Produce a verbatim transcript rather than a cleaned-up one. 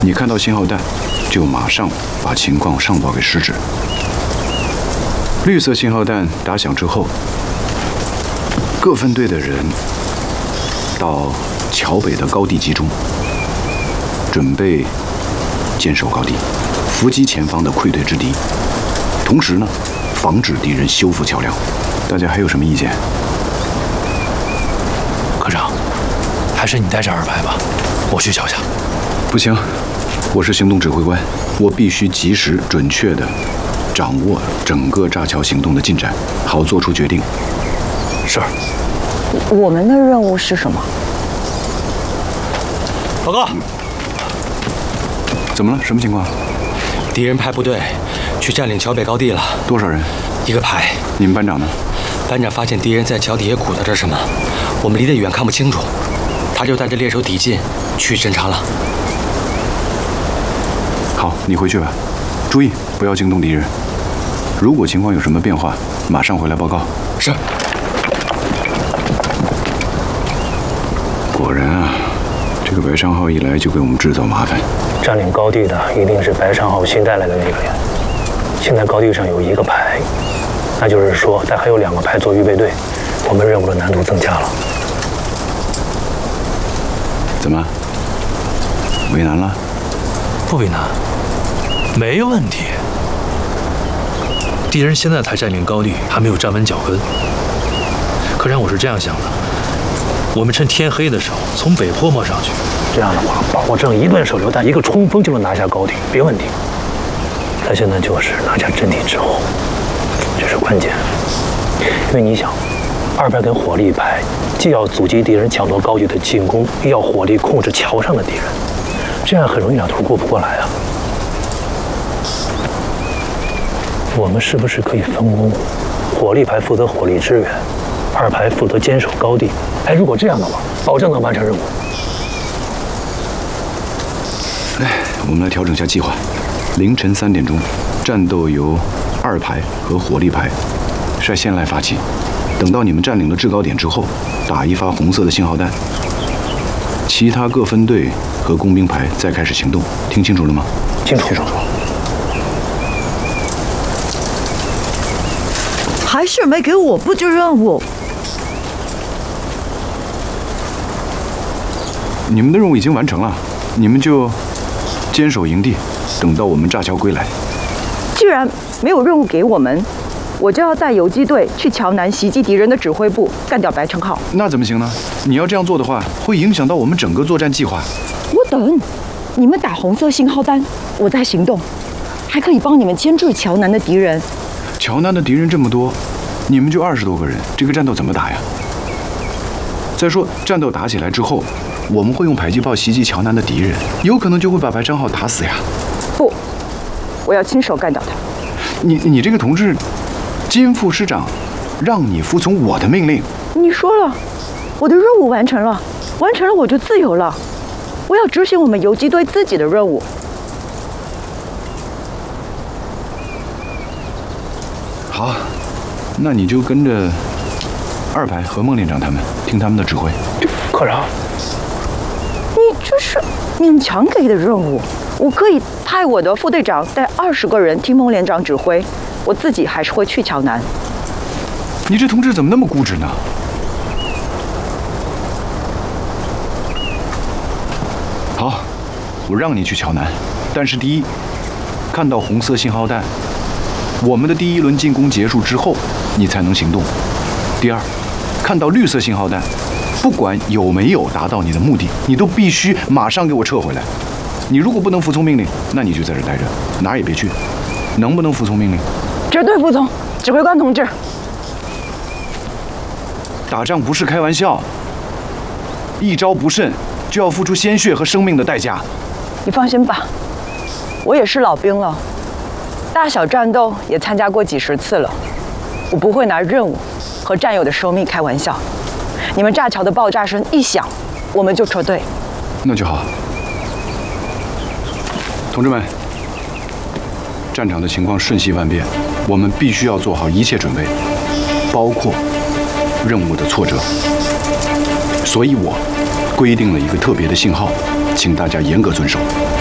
你看到信号弹，就马上把情况上报给师指。绿色信号弹打响之后，各分队的人到桥北的高地集中，准备坚守高地，伏击前方的溃退之敌，同时呢，防止敌人修复桥梁。大家还有什么意见？ 科长，还是你带着二排吧，我去桥下。 不行，我是行动指挥官，我必须及时、准确地掌握整个炸桥行动的进展，好做出决定。 是。 我们的任务是什么？ 报告。 怎么了？什么情况？ 敌人派部队去占领桥北高地了。 多少人？ 一个排。 你们班长呢？ 班长发现敌人在桥底下鼓捣着什么，我们离得远看不清楚，他就带着猎手抵近去侦查了。 好，你回去吧，注意不要惊动敌人。如果情况有什么变化，马上回来报告。 是。 果然啊，这个白昌浩一来就给我们制造麻烦。 占领高地的一定是白昌浩新带来的那个人。现在高地上有一个排，那就是说他还有两个排做预备队，我们任务的难度增加了。 怎么？为难了？ 不为难，没问题。敌人现在才占领高地，还没有站稳脚跟。科长，我是这样想的，我们趁天黑的时候从北坡摸上去， 这样的话，保证一顿手榴弹，一个冲锋就能拿下高地，没问题。他现在就是拿下阵地之后，这是关键。因为你想，二排跟火力排既要阻击敌人抢夺高地的进攻，又要火力控制桥上的敌人，这样很容易两头过不过来啊。我们是不是可以分工？火力排负责火力支援，二排负责坚守高地。哎，如果这样的话，保证能完成任务。 哎，我们来调整下计划。凌晨三点钟，战斗由二排和火力排率先来发起。等到你们占领了制高点之后，打一发红色的信号弹，其他各分队和工兵排再开始行动。听清楚了吗？ 清楚。清楚。 还是没给我布置任务。 你们的任务已经完成了，你们就坚守营地，等到我们炸桥归来。 既然没有任务给我们，我就要带游击队去桥南袭击敌人的指挥部，干掉白昌浩。 那怎么行呢？你要这样做的话，会影响到我们整个作战计划。 我等你们打红色信号弹，我再行动，还可以帮你们牵制桥南的敌人。 桥南的敌人这么多，你们就二十多个人，这个战斗怎么打呀？再说战斗打起来之后，我们会用迫击炮袭击桥南的敌人，有可能就会把白昌浩打死呀。 不，我要亲手干掉他。 你你这个同志，金副师长让你服从我的命令。 你说了，我的任务完成了，完成了我就自由了。我要执行我们游击队自己的任务。 好，那你就跟着二排和孟连长他们，听他们的指挥。 科长， 你这是勉强给的任务，我可以派我的副队长带二十个人听孟连长指挥，我自己还是会去桥南。 你这同志怎么那么固执呢？好，我让你去桥南，但是第一，看到红色信号弹，我们的第一轮进攻结束之后，你才能行动。第二，看到绿色信号弹，不管有没有达到你的目的，你都必须马上给我撤回来。你如果不能服从命令，那你就在这待着，哪儿也别去。能不能服从命令？ 绝对服从，指挥官同志。 打仗不是开玩笑，一招不慎就要付出鲜血和生命的代价。 你放心吧，我也是老兵了，大小战斗也参加过几十次了，我不会拿任务和战友的生命开玩笑。你们炸桥的爆炸声一响，我们就撤退。 那就好。同志们，战场的情况瞬息万变，我们必须要做好一切准备，包括任务的挫折。所以我规定了一个特别的信号，请大家严格遵守。